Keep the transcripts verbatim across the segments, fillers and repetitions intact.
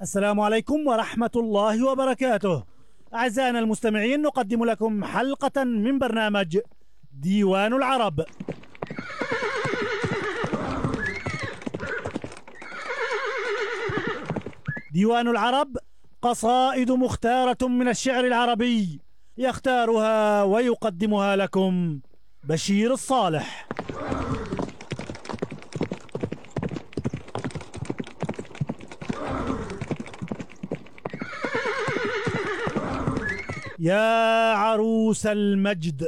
السلام عليكم ورحمة الله وبركاته. أعزائنا المستمعين، نقدم لكم حلقة من برنامج ديوان العرب. ديوان العرب قصائد مختارة من الشعر العربي، يختارها ويقدمها لكم بشير الصالح. يا عروس المجد،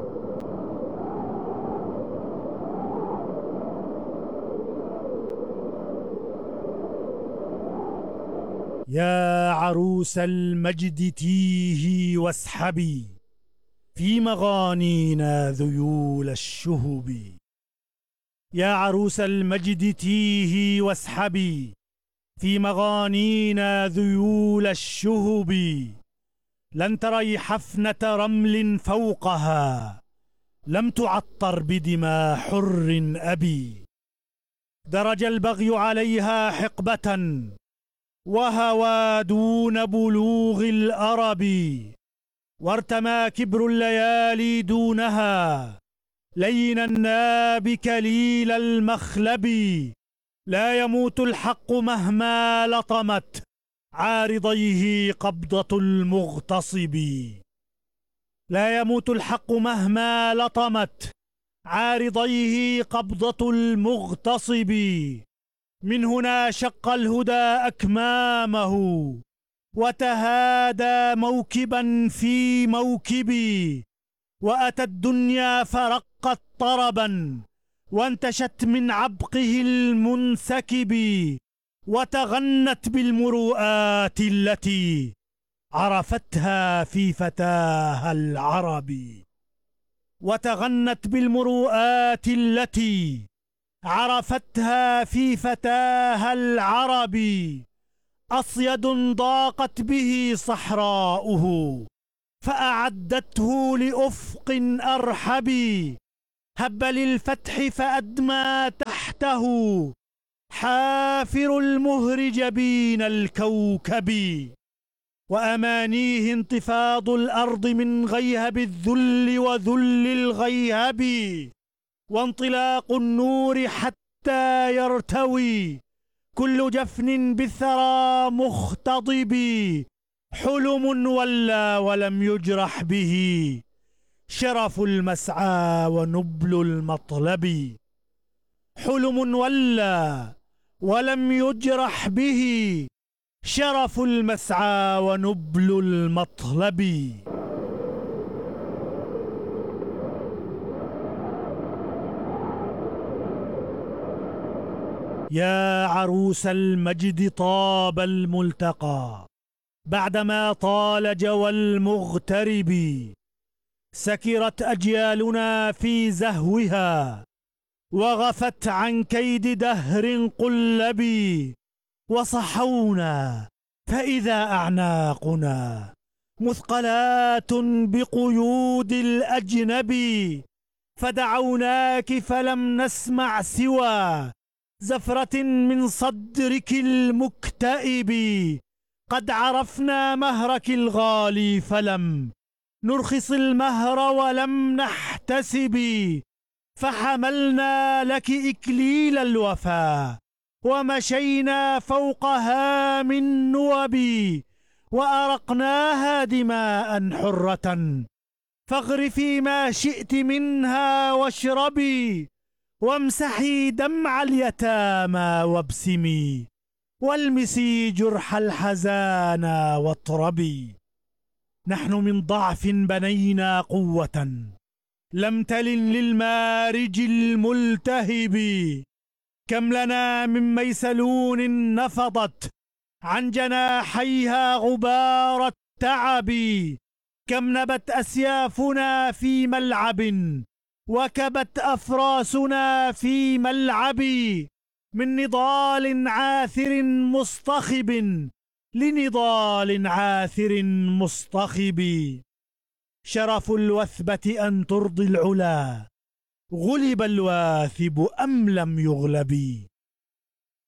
يا عروس المجد تيهي واسحبي في مغانينا ذيول الشهب. يا عروس المجد تيهي واسحبي في مغانينا ذيول الشهب. لن تري حفنة رمل فوقها لم تعطر بدماء حر أبي. درج البغي عليها حقبة وهوى دون بلوغ الأرب، وارتمى كبر الليالي دونها لين الناب كليل المخلب. لا يموت الحق مهما لطمت عارضيه قبضة المغتصب. لا يموت الحق مهما لطمت عارضيه قبضة المغتصب. من هنا شق الهدى أكمامه وتهادى موكبا في موكب. وأتى الدنيا فرقت طربا وانتشت من عبقه المنسكب، وتغنت بالمروءات التي عرفتها في فتاها العربي. وتغنت بالمروءات التي عرفتها في فتاها العربي. أصيد ضاقت به صحراؤه فأعدته لأفق أرحب. هب للفتح فأدمى تحته حافر المهر جبين الكوكب. وأمانيه انتفاض الأرض من غيهب الذل وذل الغيهب، وانطلاق النور حتى يرتوي كل جفن بالثرى مختضب. حلم ولى ولم يجرح به شرف المسعى ونبل المطلب. حلم ولى ولم يجرح به شرف المسعى ونبل المطلب. يا عروس المجد طاب الملتقى بعدما طال جوى المغترب. سكرت أجيالنا في زهوها وغفت عن كيد دهر قلب. وصحونا فإذا أعناقنا مثقلات بقيود الأجنب. فدعوناك فلم نسمع سوى زفرة من صدرك المكتئب. قد عرفنا مهرك الغالي فلم نرخص المهر ولم نحتسب. فحملنا لك إكليل الوفا ومشينا فوقها من نوب. وأرقناها دماء حرة فاغرفي ما شئت منها واشربي. وامسحي دمع اليتامى وابسمي والمسي جرح الحزانا واطربي. نحن من ضعف بنينا قوة لم تلن للمارج الملتهب. كم لنا من ميسلون نفضت عن جناحيها غبار التعب. كم نبت أسيافنا في ملعب وكبت أفراسنا في ملعب. من نضال عاثر مصطخب لنضال عاثر مصطخب. شرف الوثبة أن ترضي العلا غلب الواثب أم لم يغلب.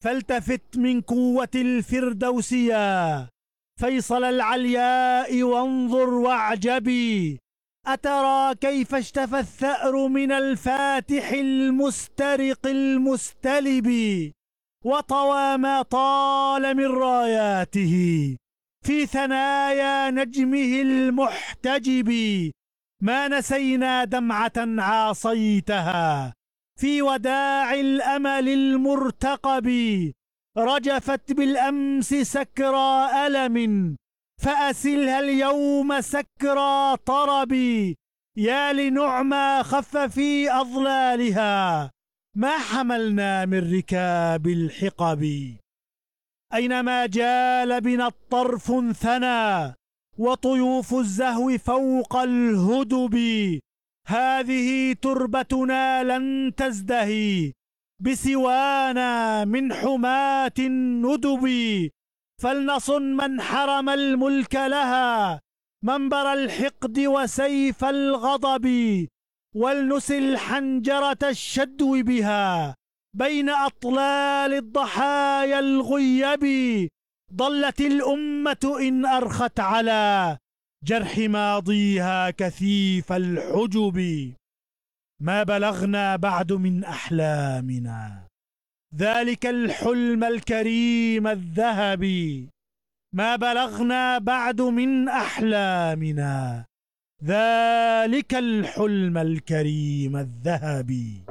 فالتفت من قوة الفردوسية فيصل العلياء وانظر واعجبي، أترى كيف اشتفى الثأر من الفاتح المسترق المستلب، وطوى ما طال من راياته في ثنايا نجمه المحتجب. ما نسينا دمعة عاصيتها في وداع الأمل المرتقب، رجفت بالأمس سكرى ألم فأسلها اليوم سكرى طرب. يا لنعمى خف في أظلالها ما حملنا من ركاب الحقب. أينما جال بنا الطرف ثنى وطيوف الزهو فوق الهدب، هذه تربتنا لن تزدهي بسوانا من حماة الندب. فلنصن من حرم الملك لها منبر الحقد وسيف الغضب، ولنسل حنجرة الشدو بها بين أطلال الضحايا الغيب. ضلت الأمة إن أرخت على جرح ماضيها كثيف الحجب. ما بلغنا بعد من أحلامنا ذلك الحلم الكريم الذهبي، ما بلغنا بعد من أحلامنا ذلك الحلم الكريم الذهبي.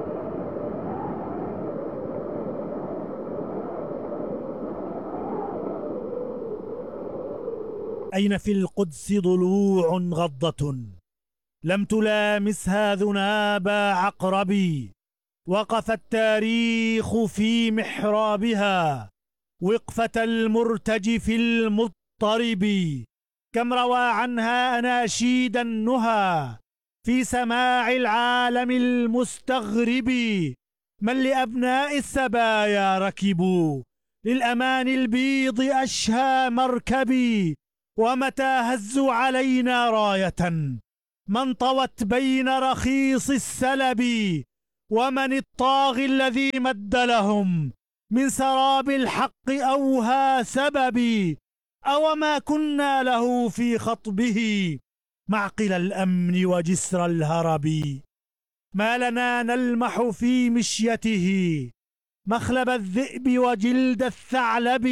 أين في القدس ضلوع غضة لم تلامسها ذناب عقرب، وقف التاريخ في محرابها وقفة المرتجف المضطرب. كم روى عنها أناشيد النهى في سماع العالم المستغرب. من لأبناء السبايا ركبوا للأمان البيض أشهى مركبي، ومتى هزوا علينا راية من طوت بين رخيص السلب. ومن الطاغي الذي مد لهم من سراب الحق أوهى سببي، أوما كنا له في خطبه معقل الأمن وجسر الهرب. ما لنا نلمح في مشيته مخلب الذئب وجلد الثعلب.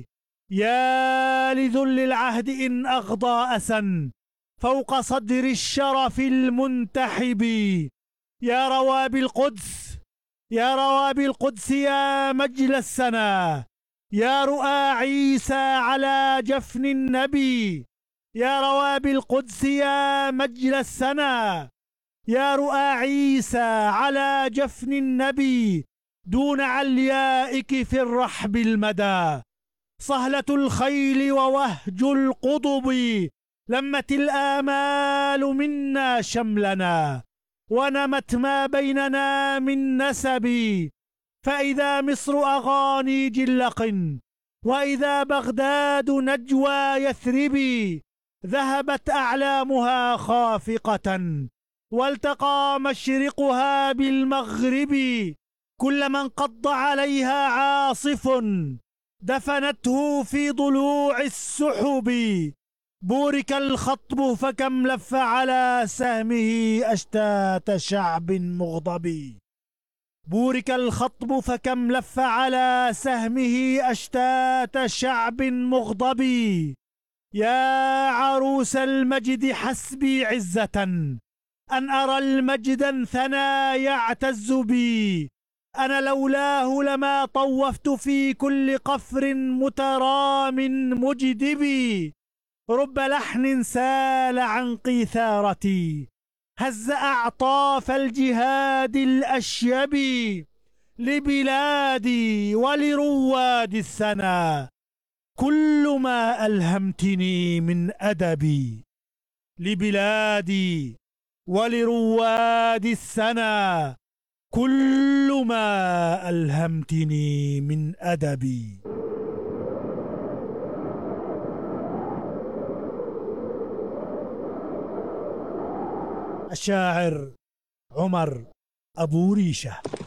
يا لذل العهد إن أغضى أسا فوق صدر الشرف المنتحب. يا روابي القدس يا روابي القدس يا مجل السنا، يا رؤى عيسى على جفن النبي. يا روابي القدس يا مجل السنا، يا رؤى عيسى على جفن النبي. دون عليائك في الرحب المدى صهلة الخيل ووهج القضب. لمت الآمال منا شملنا ونمت ما بيننا من نسب. فإذا مصر أغاني جلق وإذا بغداد نجوى يثرب، ذهبت أعلامها خافقة والتقى مشرقها بالمغرب. كل من قض عليها عاصف دفنته في ضلوع السحب. بورك الخطب فكم لف على سهمه أشتات شعب مغضب. بورك الخطب فكم لف على سهمه أشتات شعب مغضب. يا عروس المجد حسبي عزة أن أرى المجد ثنى يعتز بي. أنا لولاه لما طوفت في كل قفر مترام مجدبي. رب لحن سال عن قيثارتي هز أعطاف الجهاد الأشيب. لبلادي ولرواد السنا كل ما ألهمتني من أدبي. لبلادي ولرواد السنا كل ما ألهمتني من أدبي. الشاعر عمر أبو ريشة.